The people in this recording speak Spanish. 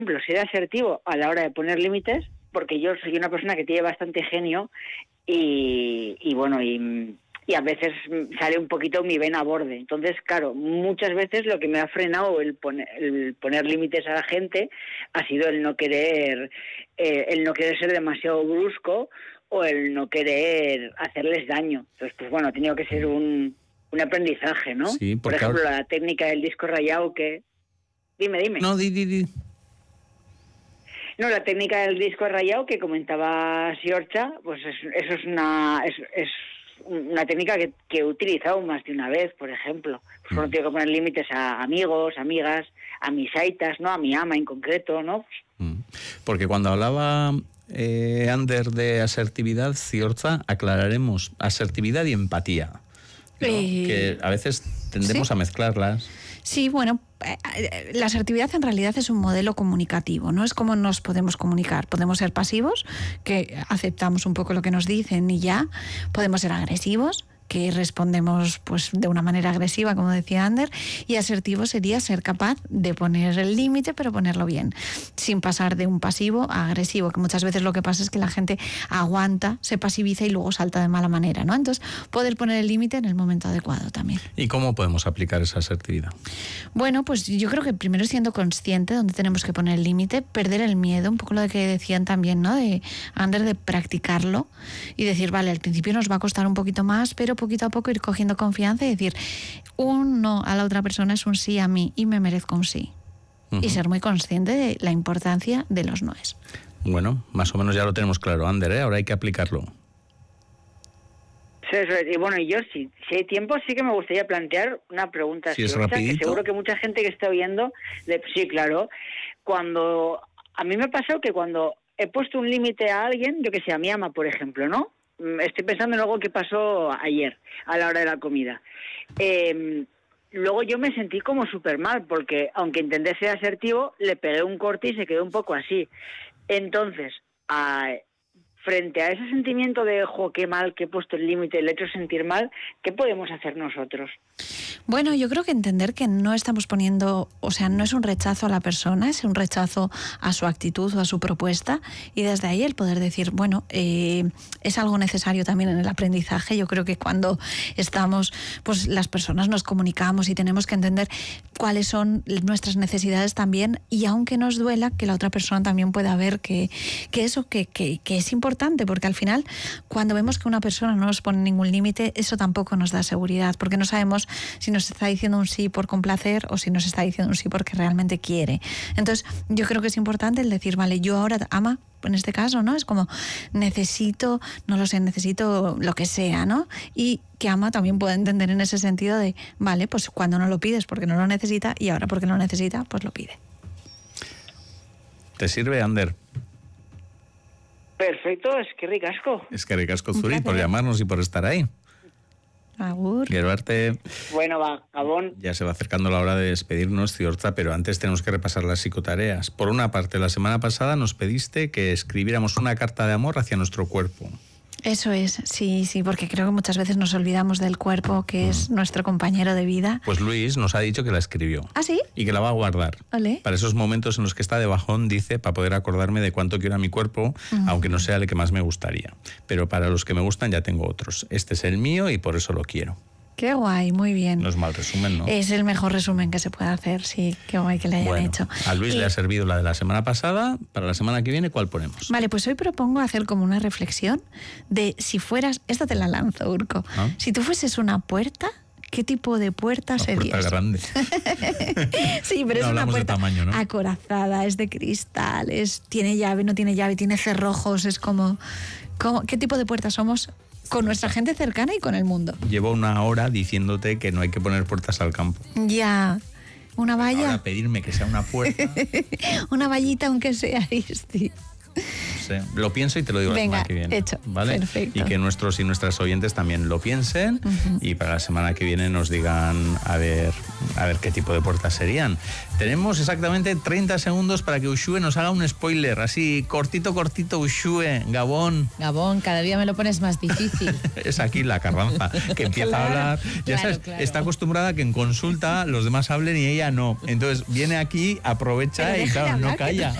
ser asertivo a la hora de poner límites, porque yo soy una persona que tiene bastante genio y a veces sale un poquito mi vena a borde. Entonces, claro, muchas veces lo que me ha frenado el poner límites a la gente ha sido el no querer ser demasiado brusco o el no querer hacerles daño. Entonces, pues bueno, ha tenido que ser un aprendizaje, ¿no? Sí, por ejemplo, la técnica del disco rayado que... Dime. No, di. No, la técnica del disco rayado que comentaba Siorcha, pues eso es una técnica que he utilizado más de una vez, por ejemplo. Pues cuando tengo que poner límites a amigos, amigas, a mis aitas, ¿no? A mi ama en concreto, ¿no? Porque cuando hablaba Ander de asertividad, Siorcha, aclararemos asertividad y empatía, ¿no? Que a veces tendemos a mezclarlas. Sí, bueno, la asertividad en realidad es un modelo comunicativo, ¿no? Es como nos podemos comunicar. Podemos ser pasivos, que aceptamos un poco lo que nos dicen y ya. Podemos ser agresivos, que respondemos pues de una manera agresiva, como decía Ander, y asertivo sería ser capaz de poner el límite, pero ponerlo bien, sin pasar de un pasivo a agresivo, que muchas veces lo que pasa es que la gente aguanta, se pasiviza y luego salta de mala manera, ¿no? Entonces, poder poner el límite en el momento adecuado también. ¿Y cómo podemos aplicar esa asertividad? Bueno, pues yo creo que primero siendo consciente donde tenemos que poner el límite, perder el miedo, un poco lo que decían también, ¿no? De Ander, de practicarlo y decir, vale, al principio nos va a costar un poquito más, pero poquito a poco ir cogiendo confianza y decir, un no a la otra persona es un sí a mí y me merezco un sí. Y ser muy consciente de la importancia de los noes. Bueno, más o menos ya lo tenemos claro, Ander, ¿eh? Ahora hay que aplicarlo. Sí, y bueno, yo si hay tiempo sí que me gustaría plantear una pregunta. Si es rapidito. Que seguro que mucha gente que está oyendo, sí, claro, a mí me ha pasado que cuando he puesto un límite a alguien, yo que sé, a mi ama, por ejemplo, ¿no? Estoy pensando en algo que pasó ayer, a la hora de la comida. Luego yo me sentí como súper mal, porque aunque intenté ser asertivo, le pegué un corte y se quedó un poco así. Entonces, frente a ese sentimiento de, qué mal que he puesto el límite, le he hecho sentir mal, ¿qué podemos hacer nosotros? Bueno, yo creo que entender que no estamos poniendo, o sea, no es un rechazo a la persona, es un rechazo a su actitud o a su propuesta, y desde ahí el poder decir, bueno, es algo necesario también en el aprendizaje. Yo creo que cuando estamos, pues las personas nos comunicamos y tenemos que entender cuáles son nuestras necesidades también, y aunque nos duela, que la otra persona también pueda ver que eso que es importante, porque al final, cuando vemos que una persona no nos pone ningún límite, eso tampoco nos da seguridad, porque no sabemos si nos está diciendo un sí por complacer o si nos está diciendo un sí porque realmente quiere. Entonces, yo creo que es importante el decir, vale, yo ahora, ama, en este caso, ¿no? Es como, necesito lo que sea, ¿no? Y que ama también pueda entender en ese sentido de, vale, pues cuando no lo pides porque no lo necesita, y ahora porque lo necesita, pues lo pide. ¿Te sirve, Ander? Perfecto, es que ricasco. Es que ricasco, Zuri, por llamarnos y por estar ahí. Agur. Quiero verte. Bueno, va, Gabón. Ya se va acercando la hora de despedirnos, Ziorza, pero antes tenemos que repasar las psicotareas. Por una parte, la semana pasada nos pediste que escribiéramos una carta de amor hacia nuestro cuerpo. Eso es, sí, porque creo que muchas veces nos olvidamos del cuerpo, que es nuestro compañero de vida. Pues Luis nos ha dicho que la escribió. ¿Ah, sí? Y que la va a guardar. Olé. Para esos momentos en los que está de bajón, dice, para poder acordarme de cuánto quiero a mi cuerpo, aunque no sea el que más me gustaría. Pero para los que me gustan ya tengo otros. Este es el mío y por eso lo quiero. Qué guay, muy bien. No es mal resumen, ¿no? Es el mejor resumen que se puede hacer, sí, qué guay que le hayan hecho. A Luis le ha servido la de la semana pasada. Para la semana que viene, ¿cuál ponemos? Vale, pues hoy propongo hacer como una reflexión de si fueras, esta te la lanzo, Urco, si tú fueses una puerta, ¿qué tipo de puerta serías? Una puerta grande. Sí, pero no es una puerta tamaño, ¿no? acorazada, es de cristal, tiene llave, no tiene llave, tiene cerrojos, es como ¿qué tipo de puerta somos con nuestra gente cercana y con el mundo? Llevo una hora diciéndote que no hay que poner puertas al campo. Ya, una valla. Ahora pedirme que sea una puerta. Una vallita aunque sea, Isti. No sé. sé. Lo pienso y te lo digo la semana que viene. Hecho. ¿Vale? Perfecto. Y que nuestros y nuestras oyentes también lo piensen y para la semana que viene nos digan a ver qué tipo de puertas serían. Tenemos exactamente 30 segundos para que Uxue nos haga un spoiler, así cortito, Uxue, Gabón. Gabón, cada día me lo pones más difícil. Es aquí la Carranza, que empieza a hablar. Ya sabes, está acostumbrada a que en consulta los demás hablen y ella no. Entonces viene aquí, aprovecha y claro, no calla.